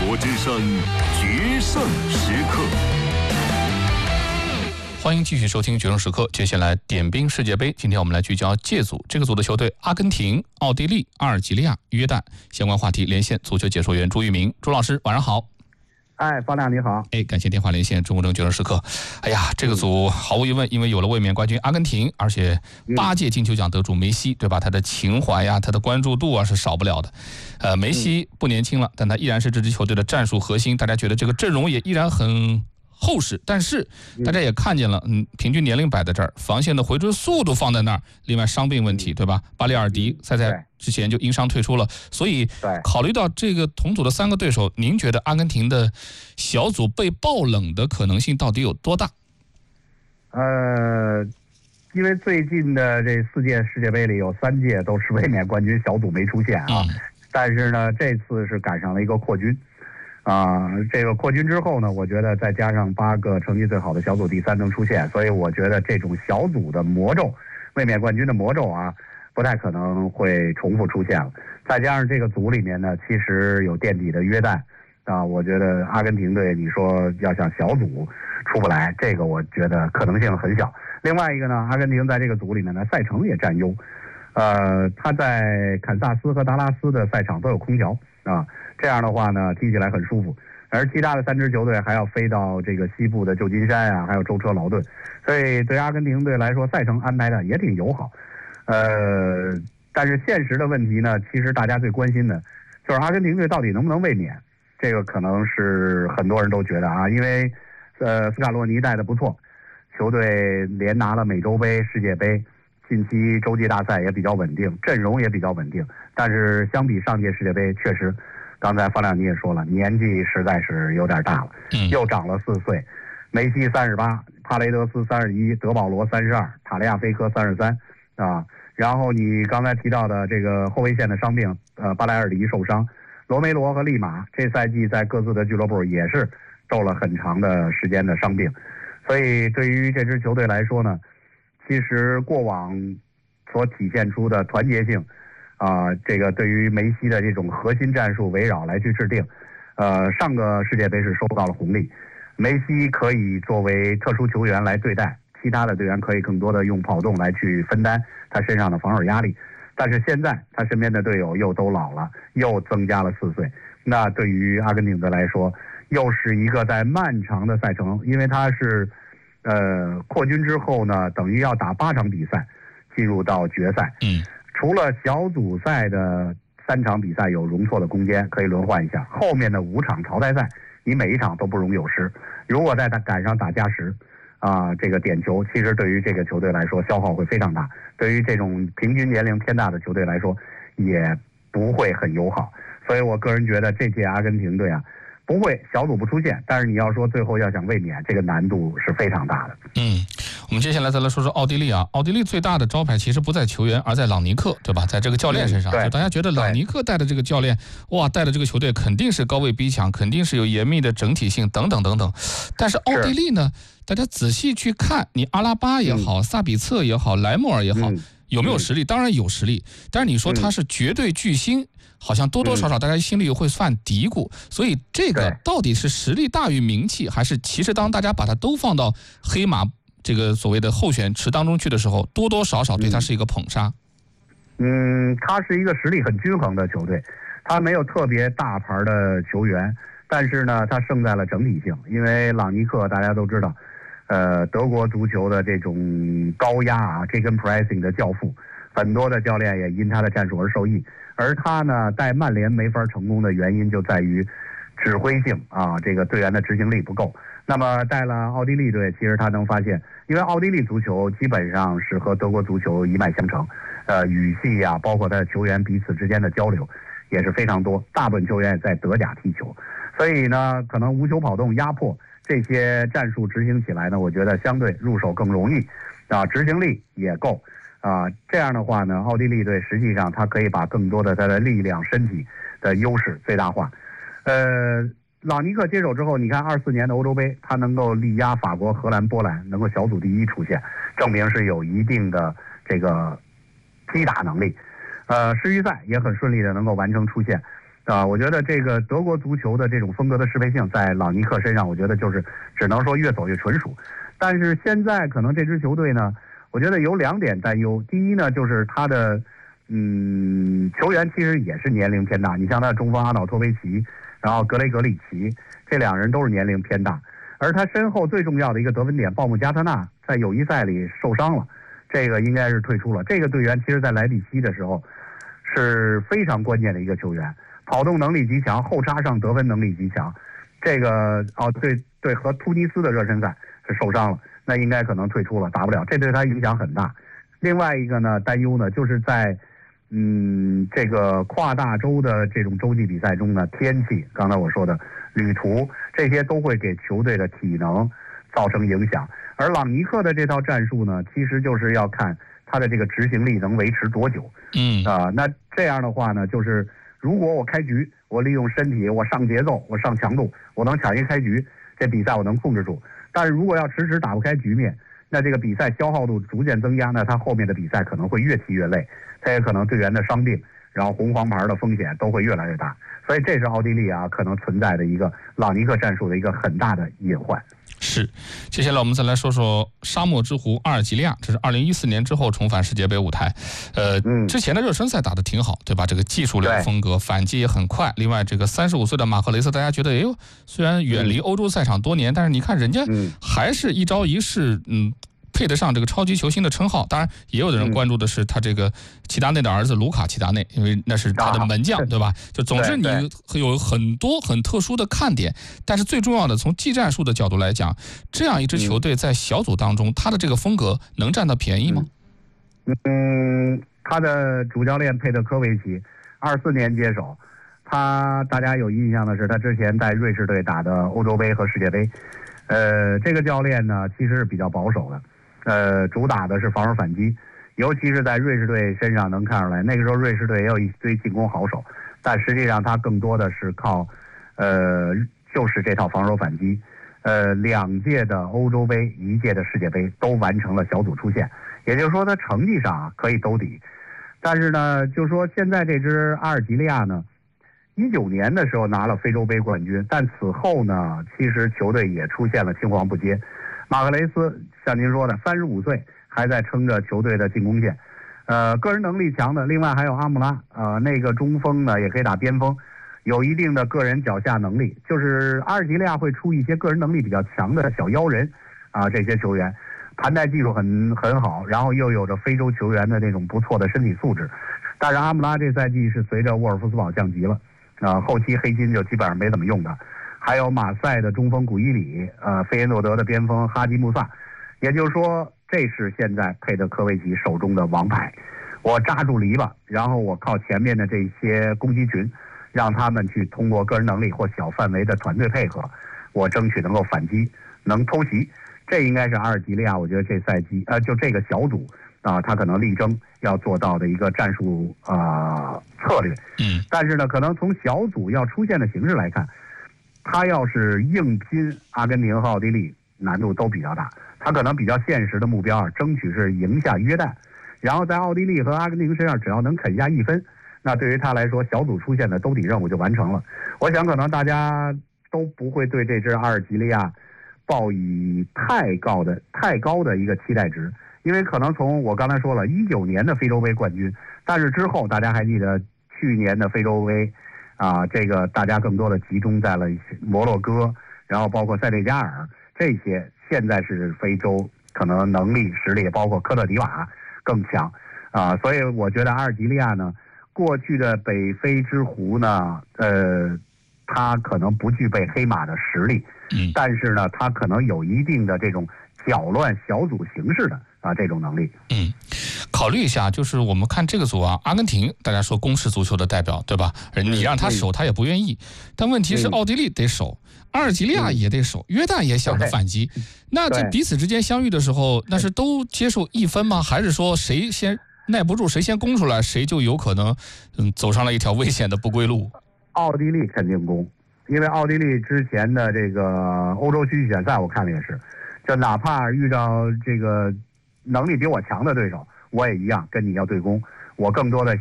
国之声决胜时刻。 欢迎继续收听《决胜时刻》，接下来点兵世界杯。今天我们来聚焦借组，这个组的球队阿根廷、奥地利、阿尔及利亚、约旦。相关话题连线足球解说员朱玉明，朱老师晚上好。 方亮你好。 感谢电话连线中国决胜时刻。这个组毫无疑问，因为有了卫冕冠军阿根廷，而且8届金球奖得主梅西，对吧？他的情怀呀，他的关注度啊是少不了的。梅西不年轻了，但他依然是这支球队的战术核心。大家觉得这个阵容也依然很厚实，但是大家也看见了，平均年龄摆在这儿，防线的回追速度放在那儿，另外伤病问题，对吧？巴里尔迪赛之前就因伤退出了，所以考虑到这个同组的3个对手，您觉得阿根廷的小组被爆冷的可能性到底有多大？ 因为最近的这4届世界杯里有3届都是卫冕冠军小组没出现啊，但是呢，这次是赶上了一个扩军。这个扩军之后呢，我觉得再加上8个成绩最好的小组第3能出现，所以我觉得这种小组的魔咒，卫冕冠军的魔咒啊，不太可能会重复出现了。再加上这个组里面呢，其实有垫底的约旦啊，我觉得阿根廷队你说要想小组出不来，这个我觉得可能性很小。另外一个呢，阿根廷在这个组里面呢，赛程也占优，他在堪萨斯和达拉斯的赛场都有空调啊。这样的话呢，踢起来很舒服，而其他的3支球队还要飞到这个西部的旧金山啊，还有舟车劳顿，所以对阿根廷队来说，赛程安排的也挺友好。但是现实的问题呢，其实大家最关心的就是阿根廷队到底能不能卫冕，这个可能是很多人都觉得啊，因为斯卡洛尼带的不错，球队连拿了美洲杯、世界杯，近期洲际大赛也比较稳定，阵容也比较稳定，但是相比上届世界杯，确实刚才方亮你也说了，年纪实在是有点大了，又长了4岁。梅西38，帕雷德斯31，德保罗32，塔利亚菲科33啊。然后你刚才提到的这个后卫线的伤病，巴莱尔迪受伤，罗梅罗和利马这赛季在各自的俱乐部也是受了很长的时间的伤病，所以对于这支球队来说呢，其实过往所体现出的团结性。这个对于梅西的这种核心战术围绕来去制定，上个世界杯是收到了红利，梅西可以作为特殊球员来对待，其他的队员可以更多的用跑动来去分担他身上的防守压力。但是现在他身边的队友又都老了，又增加了4岁，那对于阿根廷队来说，又是一个在漫长的赛程，因为他是扩军之后呢，等于要打8场比赛进入到决赛。除了小组赛的3场比赛有容错的空间可以轮换一下，后面的5场淘汰赛你每一场都不容有失，如果再赶上打加时这个点球，其实对于这个球队来说消耗会非常大，对于这种平均年龄偏大的球队来说也不会很友好。所以我个人觉得这届阿根廷队啊，不会小组不出现，但是你要说最后要想卫冕，这个难度是非常大的。 我们接下来再来说说奥地利啊。奥地利最大的招牌其实不在球员，而在朗尼克，对吧？在这个教练身上，就大家觉得朗尼克带的这个教练，带的这个球队肯定是高位逼抢，肯定是有严密的整体性等等等等。但是奥地利呢，大家仔细去看，你阿拉巴也好，萨比策也好，莱莫尔也好，有没有实力？当然有实力，但是你说他是绝对巨星，好像多多少少大家心里会犯嘀咕。所以这个到底是实力大于名气，还是其实当大家把他都放到黑马这个所谓的候选池当中去的时候，多多少少对他是一个捧杀？ 他是一个实力很均衡的球队，他没有特别大牌的球员，但是呢，他胜在了整体性。因为朗尼克大家都知道，德国足球的这种高压gegenpressing 的教父，很多的教练也因他的战术而受益。而他呢，带曼联没法成功的原因就在于指挥性这个队员的执行力不够。那么带了奥地利队，其实他能发现，因为奥地利足球基本上是和德国足球一脉相承，语系包括他的球员彼此之间的交流也是非常多，大部分球员也在德甲踢球，所以呢，可能无球跑动、压迫这些战术执行起来呢，我觉得相对入手更容易，执行力也够，这样的话呢，奥地利队实际上他可以把更多的他的力量、身体的优势最大化，朗尼克接手之后，你看24年的欧洲杯，他能够力压法国、荷兰、波兰，能够小组第1出现，证明是有一定的这个击打能力。世预赛也很顺利的能够完成出现。 我觉得这个德国足球的这种风格的适配性在朗尼克身上，我觉得就是只能说越走越纯熟。但是现在可能这支球队呢，我觉得有2点担忧。第一呢，就是他的球员其实也是年龄偏大。你像他中锋阿瑙托维奇，然后格雷格里奇，这2人都是年龄偏大。而他身后最重要的一个得分点鲍姆加特纳在友谊赛里受伤了，这个应该是退出了。这个队员其实在莱比锡的时候是非常关键的一个球员，跑动能力极强，后插上得分能力极强。这个对，和突尼斯的热身赛是受伤了，那应该可能退出了，打不了，这对他影响很大。另外一个呢，担忧呢，就是在这个跨大洲的这种洲际比赛中呢，天气，刚才我说的旅途，这些都会给球队的体能造成影响。而朗尼克的这套战术呢，其实就是要看他的这个执行力能维持多久。那这样的话呢，就是如果我开局，我利用身体，我上节奏，我上强度，我能抢一开局，这比赛我能控制住。但是如果要迟迟打不开局面，那这个比赛消耗度逐渐增加，那他后面的比赛可能会越踢越累，他也可能队员的伤病，然后红黄牌的风险都会越来越大。所以这是奥地利可能存在的一个朗尼克战术的一个很大的隐患。 是，接下来我们再来说说沙漠之狐阿尔及利亚，这是2014年之后重返世界杯舞台。之前的热身赛打得挺好，对吧？这个技术流风格，反击也很快。另外，这个35岁的马赫雷斯，大家觉得，虽然远离欧洲赛场多年，但是你看人家还是一招一式，配得上这个超级球星的称号。当然，也有的人关注的是他这个齐达内的儿子卢卡齐达内，因为那是他的门将，对吧？就总之你有很多很特殊的看点，但是最重要的，从技战术的角度来讲，这样一支球队在小组当中，他的这个风格能占到便宜吗？ 他的主教练佩德科维奇24年接手，大家有印象的是，他之前带瑞士队打的欧洲杯和世界杯。这个教练呢，其实是比较保守的，主打的是防守反击，尤其是在瑞士队身上能看出来，那个时候瑞士队也有一堆进攻好手，但实际上他更多的是靠，就是这套防守反击。2届的欧洲杯，1届的世界杯都完成了小组出线，也就是说他成绩上可以兜底。但是呢，就说现在这支阿尔及利亚呢，19年的时候拿了非洲杯冠军，但此后呢，其实球队也出现了青黄不接。马克雷斯像您说的，35岁还在撑着球队的进攻线，个人能力强的，另外还有阿姆拉，那个中锋呢也可以打边锋，有一定的个人脚下能力。就是阿尔及利亚会出一些个人能力比较强的小妖人，这些球员盘带技术很好，然后又有着非洲球员的那种不错的身体素质。但是阿姆拉这赛季是随着沃尔夫斯堡降级了。后期黑金就基本上没怎么用的，还有马赛的中锋古伊里，费耶诺德的边锋哈基穆萨，也就是说，这是现在佩德科维奇手中的王牌。我扎住篱笆，然后我靠前面的这些攻击群，让他们去通过个人能力或小范围的团队配合，我争取能够反击，能偷袭。这应该是阿尔及利亚，我觉得这赛季就这个小组。他可能力争要做到的一个战术策略。但是呢，可能从小组要出现的形式来看，他要是硬拼阿根廷和奥地利，难度都比较大。他可能比较现实的目标争取是赢下约旦，然后在奥地利和阿根廷身上只要能啃下1分，那对于他来说，小组出现的兜底任务就完成了。我想可能大家都不会对这支阿尔及利亚抱以太高的一个期待值。因为可能从我刚才说了19年的非洲杯冠军，但是之后大家还记得去年的非洲杯这个大家更多的集中在了摩洛哥，然后包括塞内加尔，这些现在是非洲可能能力实力包括科特迪瓦更强所以我觉得阿尔及利亚呢，过去的北非之狐呢他可能不具备黑马的实力，但是呢他可能有一定的这种搅乱小组形势的这种能力。 考虑一下，就是我们看这个组阿根廷大家说攻势足球的代表，对吧？你让他守他也不愿意，但问题是奥地利得守，阿尔及利亚也得守，约旦也想着反击，那这彼此之间相遇的时候，那是都接受1分吗？还是说谁先耐不住，谁先攻出来，谁就有可能走上了一条危险的不归路？ 奥地利肯定攻，因为奥地利之前的这个欧洲区预选赛我看了也是，就哪怕遇到这个能力比我强的对手，我也一样跟你要对攻，我更多的